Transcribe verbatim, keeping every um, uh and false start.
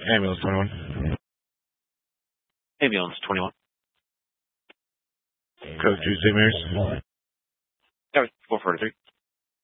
Ambulance twenty-one. Ambulance twenty-one. Code two Saint Mary's. Sorry, four forty-three.